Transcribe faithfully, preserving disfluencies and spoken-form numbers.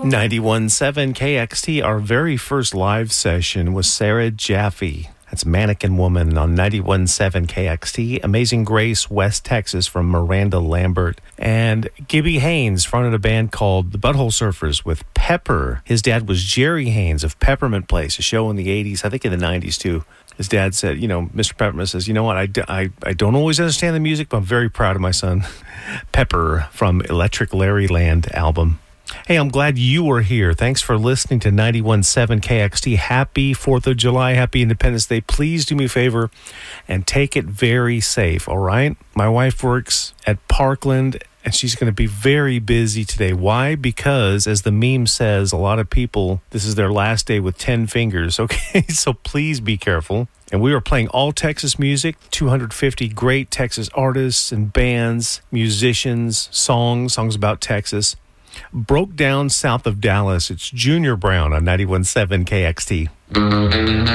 ninety-one point seven K X T, our very first live session was Sarah Jaffe. That's Mannequin Woman on ninety-one point seven K X T. Amazing Grace, West Texas from Miranda Lambert. And Gibby Haynes fronted a band called the Butthole Surfers with Pepper. His dad was Jerry Haynes of Peppermint Place, a show in the eighties, I think in the nineties too. His dad said, you know, Mister Peppermint says, you know what, I, I, I don't always understand the music, but I'm very proud of my son. Pepper from Electric Larry Land album. Hey, I'm glad you were here. Thanks for listening to ninety-one point seven K X T. Happy fourth of July. Happy Independence Day. Please do me a favor and take it very safe, all right? My wife works at Parkland, and she's going to be very busy today. Why? Because, as the meme says, a lot of people, this is their last day with ten fingers, okay? So please be careful. And we are playing all Texas music, two hundred fifty great Texas artists and bands, musicians, songs, songs about Texas. Broke down south of Dallas, it's Junior Brown on ninety-one point seven K X T.